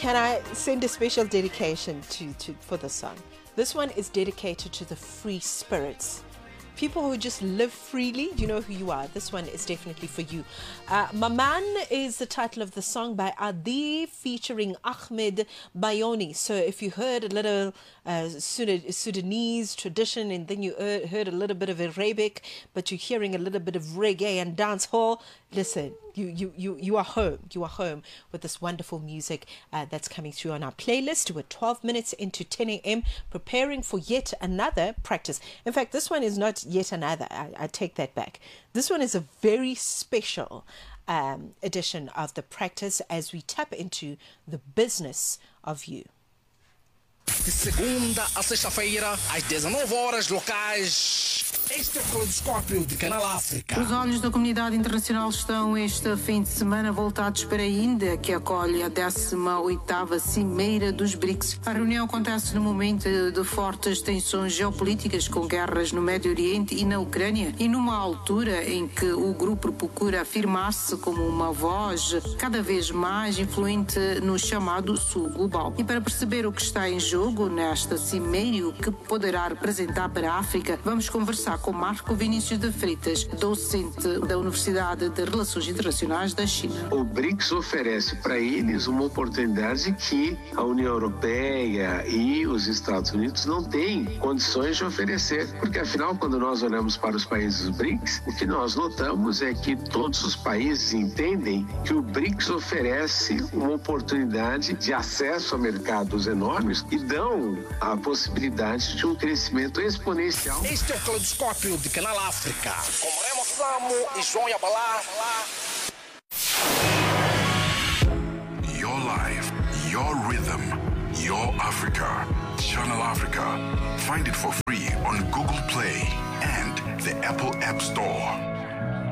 Can I send a special dedication for this song? This one is dedicated to the free spirits. People who just live freely, you know who you are. This one is definitely for you. Maman is the title of the song by Adi featuring Ahmed Bayoni. So if you heard a little Sudanese tradition and then you heard a little bit of Arabic, but you're hearing a little bit of reggae and dance hall, listen, you are home. You are home with this wonderful music that's coming through on our playlist. We're 12 minutes into 10 a.m. preparing for yet another practice. In fact, this one is not yet another. I take that back. This one is a very special edition of the practice as we tap into the business of you. De segunda a sexta-feira, às 19 horas locais. Este é o Caleidoscópio de Canal África. Os olhos da comunidade internacional estão este fim de semana voltados para a Índia, que acolhe a 18ª Cimeira dos BRICS. A reunião acontece no momento de fortes tensões geopolíticas com guerras no Médio Oriente e na Ucrânia e numa altura em que o grupo procura afirmar-se como uma voz cada vez mais influente no chamado Sul Global. E para perceber o que está em jogo nesta cimeira e o que poderá representar para a África, vamos conversar com Marco Vinícius de Freitas, docente da Universidade de Relações Internacionais da China. O BRICS oferece para eles uma oportunidade que a União Europeia e os Estados Unidos não têm condições de oferecer, porque afinal, quando nós olhamos para os países do BRICS, o que nós notamos é que todos os países entendem que o BRICS oferece uma oportunidade de acesso a mercados enormes e dão a possibilidade de um crescimento exponencial. Este é o Caleidoscópio de Canal África, com Remo Samo e João Yabalá. Your life, your rhythm, your Africa. Channel Africa. Find it for free on Google Play and the Apple App Store.